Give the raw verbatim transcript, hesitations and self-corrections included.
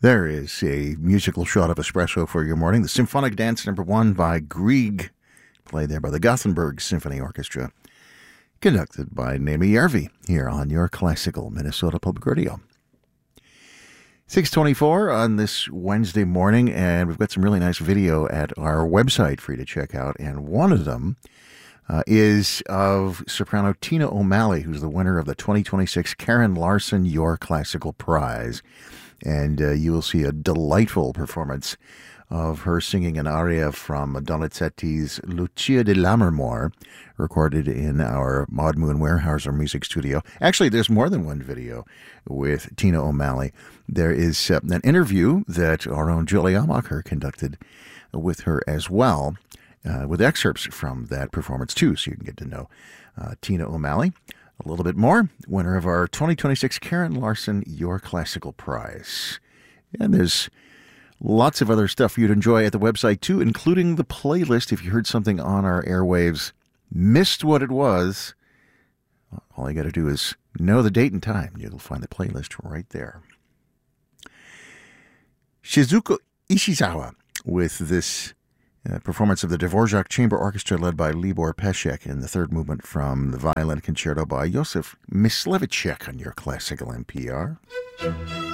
There is a musical shot of espresso for your morning. The Symphonic Dance Number One by Grieg, played there by the Gothenburg Symphony Orchestra, conducted by Naomi Järvi here on your classical Minnesota Public Radio. six twenty-four on this Wednesday morning, and we've got some really nice video at our website for you to check out, and one of them uh, is of soprano Tina O'Malley, who's the winner of the twenty twenty-six Karen Larson Your Classical Prize. And uh, you will see a delightful performance of her singing an aria from Donizetti's Lucia di Lammermoor, recorded in our Maud Moon Weyerhaeuser music studio. Actually, there's more than one video with Tina O'Malley. There is uh, an interview that our own Julie Amacher conducted with her as well, uh, with excerpts from that performance too, so you can get to know uh, Tina O'Malley a little bit more, winner of our twenty twenty-six Karen Larson Your Classical Prize. And there's lots of other stuff you'd enjoy at the website, too, including the playlist. If you heard something on our airwaves, missed what it was, all you got to do is know the date and time. You'll find the playlist right there. Shizuko Ishizawa with this Uh, performance of the Dvorak Chamber Orchestra led by Libor Pesek in the third movement from the Violin Concerto by Josef Mysliveček on your classical N P R.